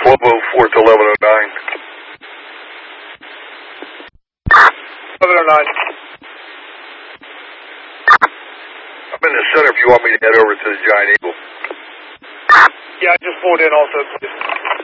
1204 to 1109. 1109. I'm in the center if you want me to head over to the Giant Eagle. Yeah, I just pulled in also.